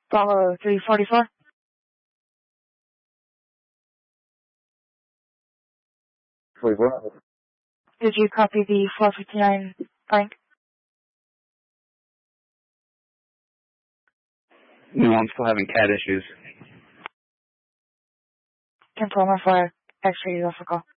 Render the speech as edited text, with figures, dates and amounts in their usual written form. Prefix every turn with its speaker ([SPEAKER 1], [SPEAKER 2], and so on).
[SPEAKER 1] Bravo 344. Did you copy the 459 blank?
[SPEAKER 2] No, I'm still having cat issues.
[SPEAKER 1] Control for X-ray, you also call.